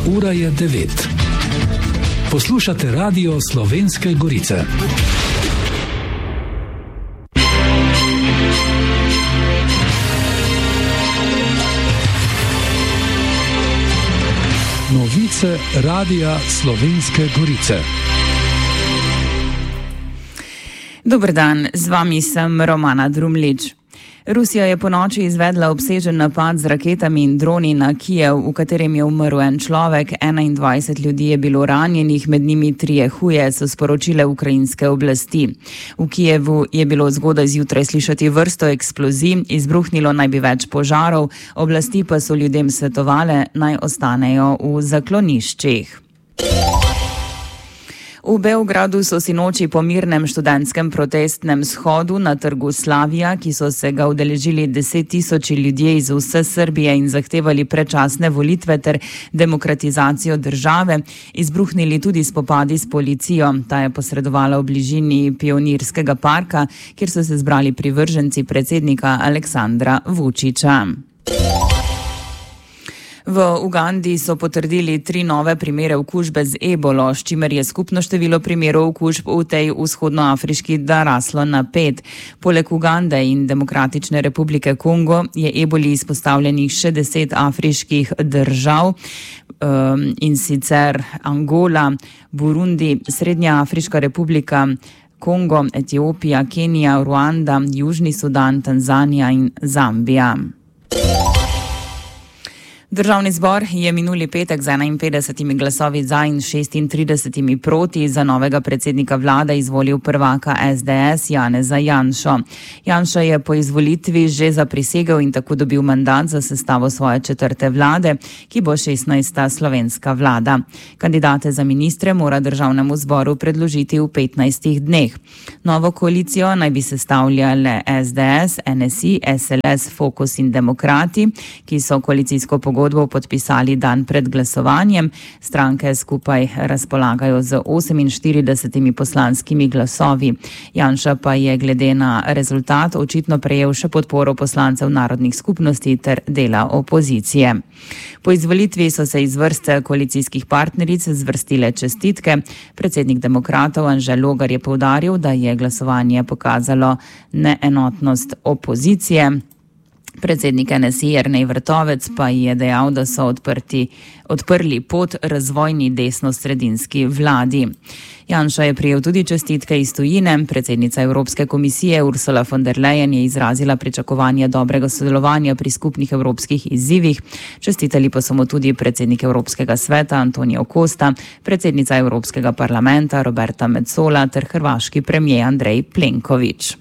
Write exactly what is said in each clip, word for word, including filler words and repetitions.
Ura je devet. Poslušate Radio Slovenske Gorice. Novice Radia Slovenske Gorice. Dober dan, z vami sem Romana Drumlič. Rusija je ponoči izvedla obsežen napad z raketami in droni na Kijev, v katerem je umrl en človek, enaindvajset ljudi je bilo ranjenih, med njimi trije huje, so sporočile ukrajinske oblasti. V Kijevu je bilo zgodaj zjutraj slišati vrsto eksplozij, izbruhnilo naj bi več požarov, oblasti pa so ljudem svetovale, naj ostanejo v zakloniščih. V Beogradu so sinoči po mirnem študentskem protestnem shodu na trgu Slavija, ki so se ga udeležili deset tisoči ljudje iz vse Srbije in zahtevali predčasne volitve ter demokratizacijo države, izbruhnili tudi spopadi s policijo. Ta je posredovala v bližini Pionirskega parka, kjer so se zbrali privrženci predsednika Aleksandra Vučića. V Ugandi so potrdili tri nove primere okužbe z ebolo, s čimer je skupno število primerov okužb v tej vzhodnoafriški naraslo na pet. Poleg Ugande in Demokratične republike Kongo je eboli izpostavljenih še deset afriških držav, um, in sicer Angola, Burundi, Srednja Afriška republika, Kongo, Etiopija, Kenija, Ruanda, Južni Sudan, Tanzanija in Zambija. Državni zbor je minuli petek z enainpetdesetimi glasovi za in šestintridesetimi proti za novega predsednika vlade izvolil prvaka es de es Janeza Janšo. Janša je po izvolitvi že zaprisegel in tako dobil mandat za sestavo svoje četrte vlade, ki bo šestnajsta slovenska vlada. Kandidate za ministre mora državnemu zboru predložiti v petnajstih dneh. Novo koalicijo naj bi sestavljale es de es, en es i, es el es, Fokus in Demokrati, ki so koalicijsko pogodbo podpisali dan pred glasovanjem. Stranke skupaj razpolagajo z oseminštiridesetimi poslanskimi glasovi. Janša pa je glede na rezultat očitno prejel še podporo poslancev narodnih skupnosti ter dela opozicije. Po izvolitvi so se iz vrste koalicijskih partneric zvrstile čestitke. Predsednik demokratov Anže Logar je poudaril, da je glasovanje pokazalo neenotnost opozicije. Predsednik en es i Jernej Vrtovec pa je dejal, da so odprti, odprli pot razvojni desno-sredinski vladi. Janša je prijel tudi čestitke iz tujine. Predsednica Evropske komisije Ursula von der Leyen je izrazila pričakovanje dobrega sodelovanja pri skupnih evropskih izzivih. Čestitali pa so mu tudi predsednik Evropskega sveta Antonio Costa, predsednica Evropskega parlamenta Roberta Metsola ter hrvaški premijer Andrej Plenković.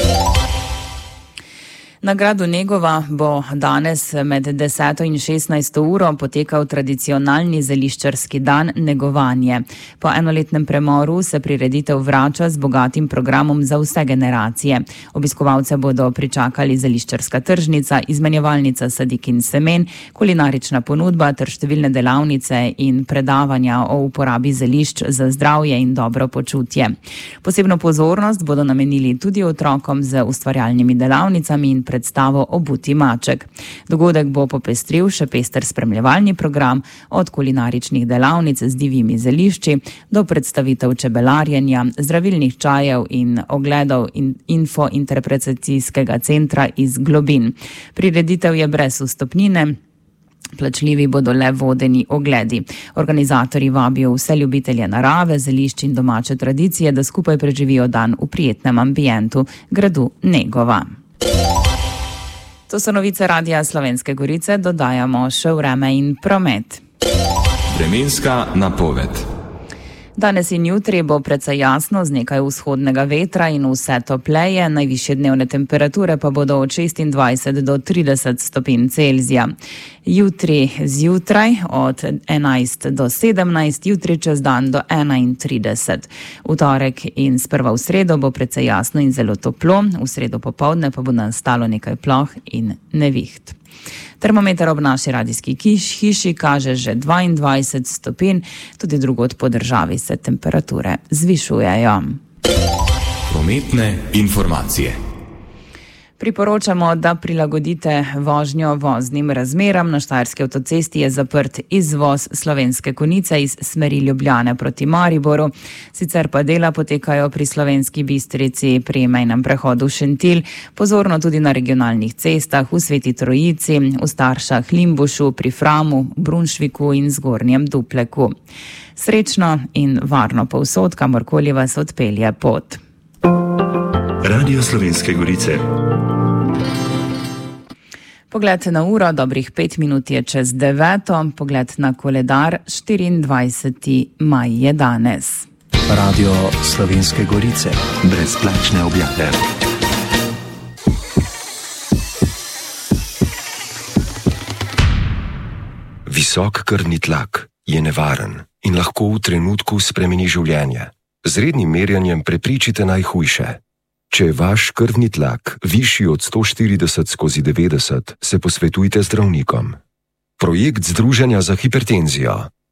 Na gradu Negova bo danes med deseto in šestnajsto uro potekal tradicionalni zeliščarski dan Negovanje. Po enoletnem premoru se prireditev vrača z bogatim programom za vse generacije. Obiskovalce bodo pričakali zeliščarska tržnica, izmenjevalnica sadik in semen, kulinarična ponudba ter številne delavnice in predavanja o uporabi zelišč za zdravje in dobro počutje. Posebno pozornost bodo namenili tudi otrokom z ustvarjalnimi delavnicami in predstavo Obuti maček. Dogodek bo popestril še pester spremljevalni program, od kulinaričnih delavnic z divjimi zelišči do predstavitev čebelarjenja, zdravilnih čajev in ogledov in infointerpretacijskega centra iz Globin. Prireditev je brez vstopnine. Plačljivi bodo le vodeni ogledi. Organizatorji vabijo vse ljubitelje narave, zelišč in domače tradicije, da skupaj preživijo dan v prijetnem ambientu gradu Negova. To so novice Radia Slovenske Gorice, dodajamo še vreme in promet. Vremenska napoved. Danes in jutri bo precej jasno z nekaj vzhodnega vetra in vse topleje, najvišje dnevne temperature pa bodo od šestindvajset do trideset stopinj Celzija. Jutri zjutraj od enajst do sedemnajst, jutri čez dan do enaintrideset. V torek in sprva v sredo bo precej jasno in zelo toplo, v sredo popoldne pa bo nastalo nekaj ploh in neviht. Termometer ob naši radijski hiši kaže že dvaindvajset stopinj, tudi drugod po državi se temperature zvišujejo. Prometne informacije. Priporočamo, da prilagodite vožnjo voznim razmeram. Na Štajerski avtocesti je zaprt izvoz Slovenske Konjice iz smeri Ljubljane proti Mariboru. Sicer pa dela potekajo pri Slovenski Bistrici pri mejnem prehodu Šentilj, pozorno tudi na regionalnih cestah v Sveti Trojici, v Staršah, Limbušu, pri Framu, Brunšviku in Zgornjem Dupleku. Srečno in varno povsod, kamorkoli vas odpelje pot. Radio Slovenske Gorice. Pogled na uro, dobrih pet minut je čez deveto, pogled na koledar, štiriindvajseti maj je danes. Radio Slovenske Gorice. Brezplačne objave. Visok krvni tlak je nevaren in lahko v trenutku spremeni življenje. Z rednim merjanjem preprečite najhujše. Če je vaš krvni tlak višji od sto štirideset skozi devetdeset, se posvetujte zdravnikom. Projekt Združenja za hipertenzijo